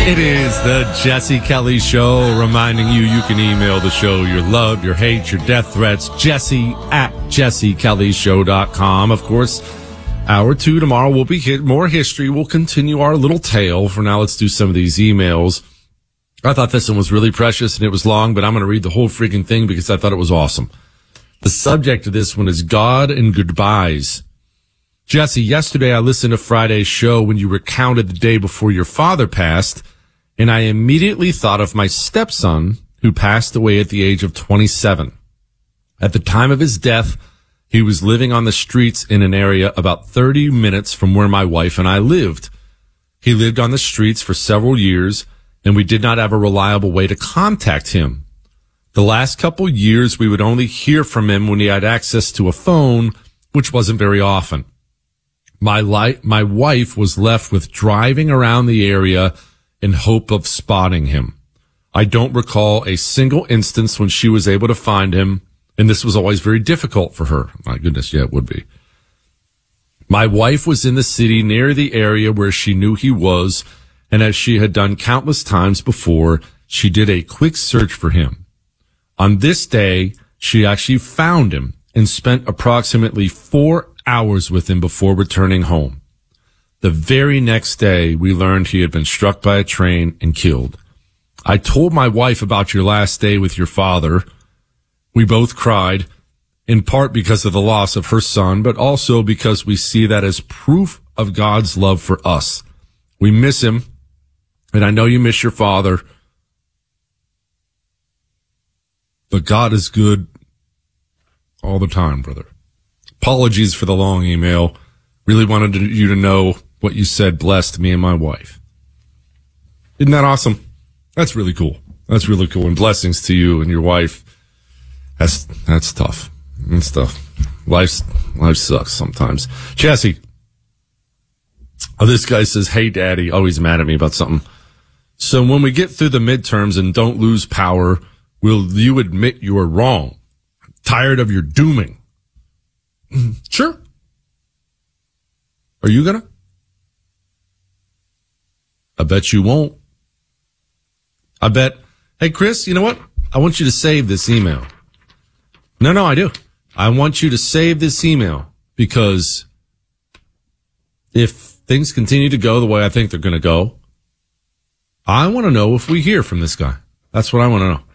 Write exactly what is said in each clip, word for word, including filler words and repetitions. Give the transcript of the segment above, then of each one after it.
It is the Jesse Kelly Show, reminding you you can email the show your love, your hate, your death threats, Jesse at jesse kelly show dot com. Of course, hour two tomorrow will be hit, more history. We'll continue our little tale. For now, let's do some of these emails. I thought this one was really precious and it was long, but I'm going to read the whole freaking thing because I thought it was awesome. The subject of this one is God and goodbyes. Jesse, yesterday I listened to Friday's show when you recounted the day before your father passed, and I immediately thought of my stepson, who passed away at the age of twenty-seven. At the time of his death, he was living on the streets in an area about thirty minutes from where my wife and I lived. He lived on the streets for several years, and we did not have a reliable way to contact him. The last couple years, we would only hear from him when he had access to a phone, which wasn't very often. My li- my wife was left with driving around the area in hope of spotting him. I don't recall a single instance when she was able to find him, and this was always very difficult for her. My goodness, yeah, it would be. My wife was in the city near the area where she knew he was, and as she had done countless times before, she did a quick search for him. On this day, she actually found him and spent approximately four hours with him before returning home. The very next day, we learned he had been struck by a train and killed. I told my wife about your last day with your father. We both cried, in part because of the loss of her son, but also because we see that as proof of God's love for us. We miss him, and I know you miss your father, but God is good all the time, brother. Apologies for the long email. Really wanted you to know what you said blessed me and my wife. Isn't that awesome? That's really cool. That's really cool. And blessings to you and your wife. That's, that's tough. That's tough. Life's, life sucks sometimes. Jesse. Oh, this guy says, hey, daddy. Oh, he's mad at me about something. So when we get through the midterms and don't lose power, will you admit you are wrong? I'm tired of your dooming. Sure. Are you gonna? I bet you won't. I bet. Hey, Chris, you know what? I want you to save this email. No, no, I do. I want you to save this email because if things continue to go the way I think they're going to go, I want to know if we hear from this guy. That's what I want to know.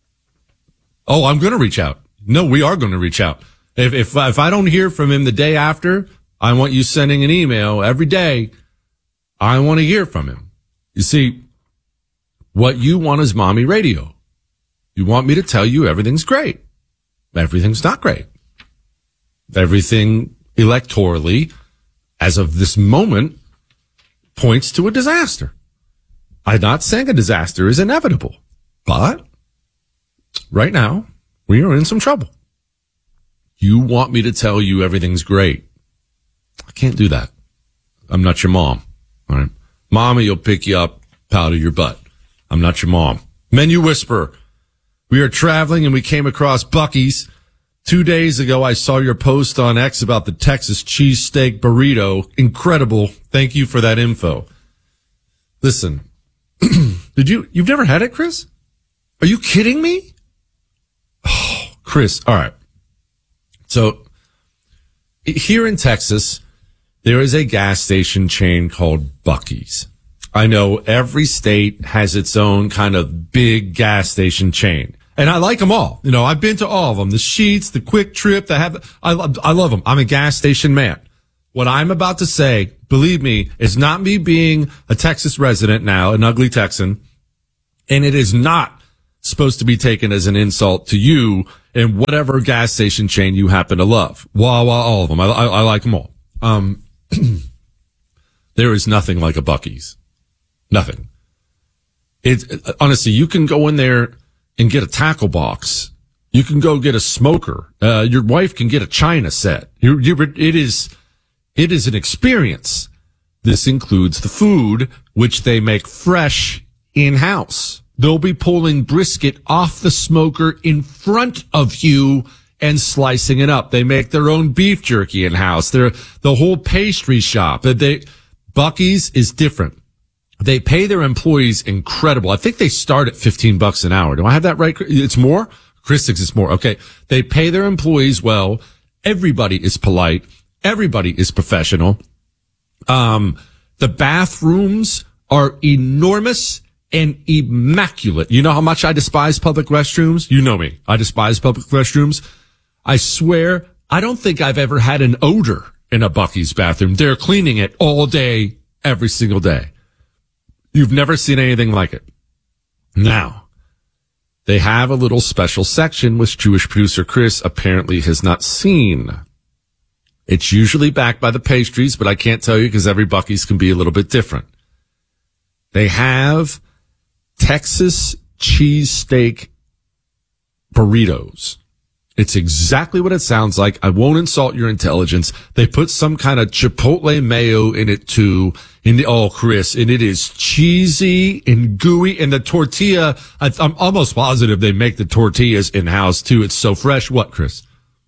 Oh, I'm going to reach out. No, we are going to reach out. If, if, if I don't hear from him the day after, I want you sending an email every day. I want to hear from him. You see, what you want is mommy radio. You want me to tell you everything's great. Everything's not great. Everything electorally, as of this moment, points to a disaster. I'm not saying a disaster is inevitable, but right now we are in some trouble. You want me to tell you everything's great. I can't do that. I'm not your mom. All right. Mommy will pick you up, powder your butt. I'm not your mom. Menu Whisperer. We are traveling and we came across Buc-ee's. Two days ago, I saw your post on X about the Texas cheesesteak burrito. Incredible. Thank you for that info. Listen, did you, you've never had it, Chris? Are you kidding me? Oh, Chris. All right. So here in Texas, there is a gas station chain called Buc-ee's. I know every state has its own kind of big gas station chain. And I like them all. You know, I've been to all of them. The Sheetz, the Quick Trip, the have, I, I love them. I'm a gas station man. What I'm about to say, believe me, is not me being a Texas resident now, an ugly Texan. And it is not supposed to be taken as an insult to you and whatever gas station chain you happen to love. Wawa, all of them. I, I, I like them all. Um, there is nothing like a Buc-ee's. Nothing. It's honestly, you can go in there and get a tackle box. You can go get a smoker. Uh, your wife can get a China set. You, you, it is, it is an experience. This includes the food, which they make fresh in-house. They'll be pulling brisket off the smoker in front of you and slicing it up. They make their own beef jerky in-house. They're the whole pastry shop. They, Buc-ee's is different. They pay their employees incredible. I think they start at fifteen bucks an hour. Do I have that right? It's more? Chris thinks it's more. Okay. They pay their employees well. Everybody is polite. Everybody is professional. Um, the bathrooms are enormous and immaculate. You know how much I despise public restrooms? You know me. I despise public restrooms. I swear, I don't think I've ever had an odor in a Buc-ee's bathroom. They're cleaning it all day, every single day. You've never seen anything like it. Now, they have a little special section which Jewish producer Chris apparently has not seen. It's usually backed by the pastries, but I can't tell you because every Buc-ee's can be a little bit different. They have Texas cheesesteak burritos. It's exactly what it sounds like. I won't insult your intelligence. They put some kind of chipotle mayo in it too. In the, oh, Chris, and it is cheesy and gooey. And the tortilla, I, I'm almost positive they make the tortillas in-house too. It's so fresh. What, Chris?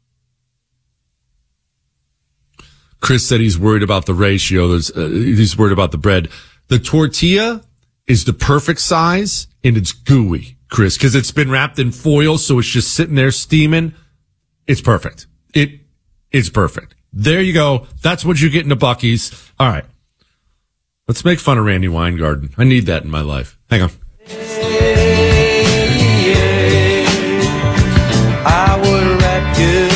Chris said he's worried about the ratio. There's, uh, he's worried about the bread. The tortilla is the perfect size and it's gooey, Chris, because it's been wrapped in foil, so it's just sitting there steaming. It's perfect. It is perfect. There you go. That's what you get in the Buc-ee's. All right. Let's make fun of Randy Weingarten. I need that in my life. Hang on. I would wrap you.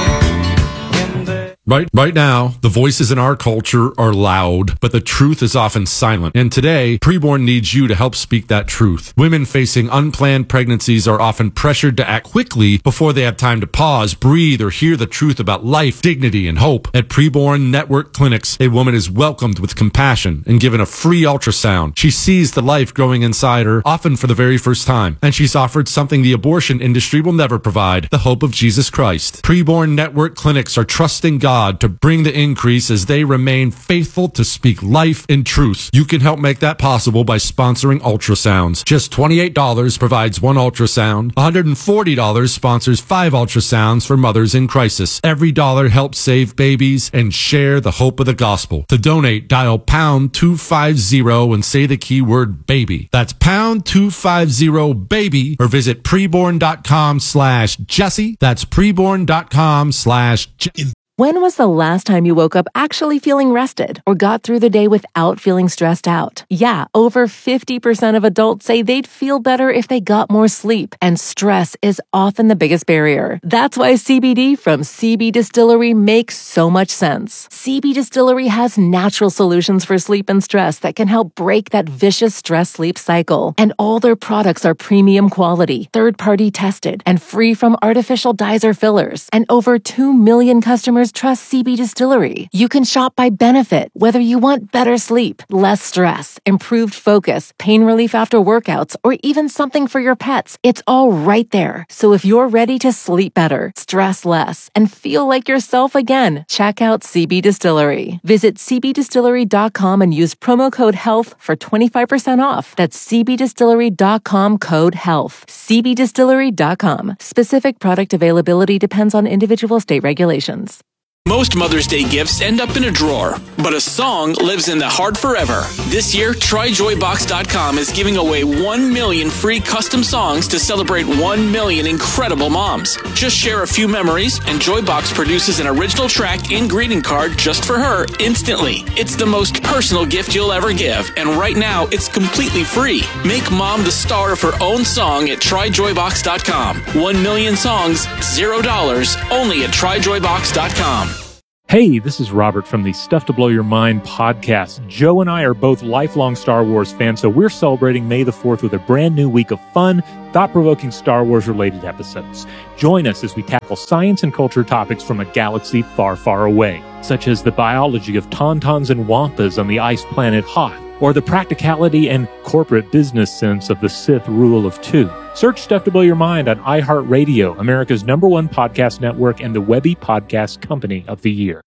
Right, right now, the voices in our culture are loud, but the truth is often silent. And today, Preborn needs you to help speak that truth. Women facing unplanned pregnancies are often pressured to act quickly before they have time to pause, breathe, or hear the truth about life, dignity, and hope. At Preborn Network Clinics, a woman is welcomed with compassion and given a free ultrasound. She sees the life growing inside her, often for the very first time. And she's offered something the abortion industry will never provide, the hope of Jesus Christ. Preborn Network Clinics are trusting God to bring the increase as they remain faithful to speak life and truth. You can help make that possible by sponsoring ultrasounds. Just twenty-eight dollars provides one ultrasound. one hundred forty dollars sponsors five ultrasounds for mothers in crisis. Every dollar helps save babies and share the hope of the gospel. To donate, dial pound two fifty and say the keyword baby. That's pound two fifty baby or visit preborn.com slash Jesse. That's preborn.com slash Jesse. When was the last time you woke up actually feeling rested or got through the day without feeling stressed out? Yeah, over fifty percent of adults say they'd feel better if they got more sleep, and stress is often the biggest barrier. That's why C B D from C B Distillery makes so much sense. C B Distillery has natural solutions for sleep and stress that can help break that vicious stress-sleep cycle. And all their products are premium quality, third-party tested, and free from artificial dyes or fillers. And over two million customers trust C B Distillery. You can shop by benefit, whether you want better sleep, less stress, improved focus, pain relief after workouts, or even something for your pets. It's all right there. So if you're ready to sleep better, stress less, and feel like yourself again, check out C B Distillery. Visit c b distillery dot com and use promo code HEALTH for twenty-five percent off. That's c b distillery dot com code HEALTH. c b distillery dot com. Specific product availability depends on individual state regulations. Most Mother's Day gifts end up in a drawer, but a song lives in the heart forever. This year, try joy box dot com is giving away one million free custom songs to celebrate one million incredible moms. Just share a few memories, and Joybox produces an original track and greeting card just for her instantly. It's the most personal gift you'll ever give, and right now, it's completely free. Make mom the star of her own song at try joy box dot com. One million songs, zero dollars, only at try joy box dot com. Hey, this is Robert from the Stuff to Blow Your Mind podcast. Joe and I are both lifelong Star Wars fans, so we're celebrating May the fourth with a brand new week of fun, thought-provoking Star Wars-related episodes. Join us as we tackle science and culture topics from a galaxy far, far away, such as the biology of tauntauns and wampas on the ice planet Hoth, or the practicality and corporate business sense of the Sith rule of two. Search Stuff to Blow Your Mind on iHeartRadio, America's number one podcast network and the Webby Podcast Company of the Year.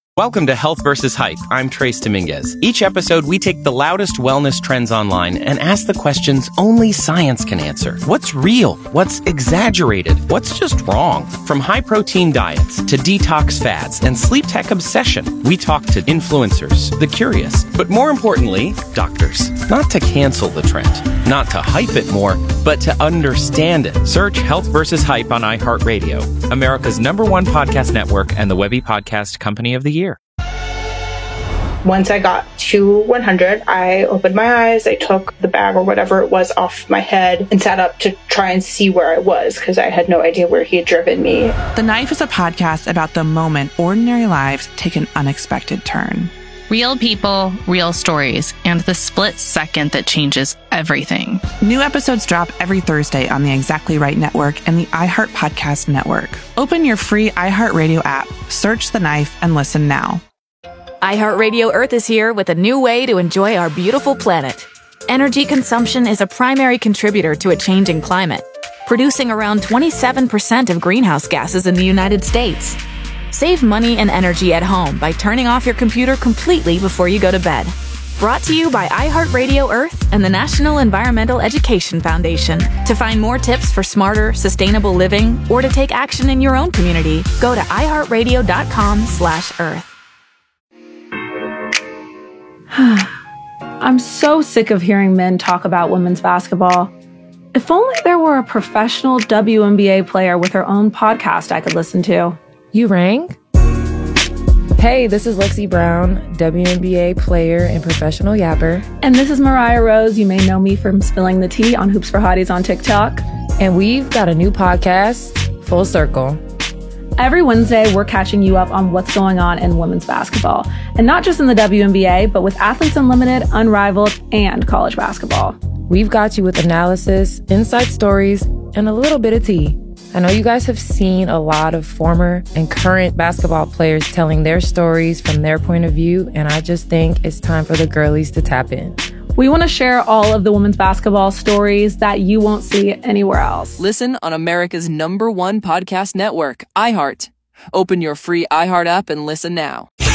Welcome to Health versus. Hype. I'm Trace Dominguez. Each episode, we take the loudest wellness trends online and ask the questions only science can answer. What's real? What's exaggerated? What's just wrong? From high-protein diets to detox fads and sleep tech obsession, we talk to influencers, the curious, but more importantly, doctors. Not to cancel the trend, not to hype it more, but to understand it. Search Health versus. Hype on iHeartRadio, America's number one podcast network and the Webby Podcast Company of the Year. Once I got to one hundred, I opened my eyes, I took the bag or whatever it was off my head and sat up to try and see where I was because I had no idea where he had driven me. The Knife is a podcast about the moment ordinary lives take an unexpected turn. Real people, real stories, and the split second that changes everything. New episodes drop every Thursday on the Exactly Right Network and the iHeart Podcast Network. Open your free iHeartRadio app, search The Knife, and listen now. iHeartRadio Earth is here with a new way to enjoy our beautiful planet. Energy consumption is a primary contributor to a changing climate, producing around twenty-seven percent of greenhouse gases in the United States. Save money and energy at home by turning off your computer completely before you go to bed. Brought to you by iHeartRadio Earth and the National Environmental Education Foundation. To find more tips for smarter, sustainable living or to take action in your own community, go to iHeartRadio.com slash Earth. I'm so sick of hearing men talk about women's basketball. If only there were a professional W N B A player with her own podcast I could listen to. You rang? Hey, this is Lexi Brown, W N B A player and professional yapper. And this is Mariah Rose. You may know me from spilling the tea on Hoops for Hotties on TikTok. And we've got a new podcast, Full Circle. Every Wednesday, we're catching you up on what's going on in women's basketball. And not just in the W N B A, but with Athletes Unlimited, Unrivaled, and college basketball. We've got you with analysis, inside stories, and a little bit of tea. I know you guys have seen a lot of former and current basketball players telling their stories from their point of view, and I just think it's time for the girlies to tap in. We want to share all of the women's basketball stories that you won't see anywhere else. Listen on America's number one podcast network, iHeart. Open your free iHeart app and listen now.